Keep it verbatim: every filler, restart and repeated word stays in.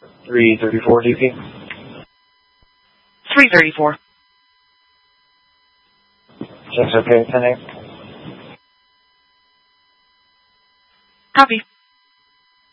three thirty-four D P. three thirty-four. Check's okay, ten eight. Copy.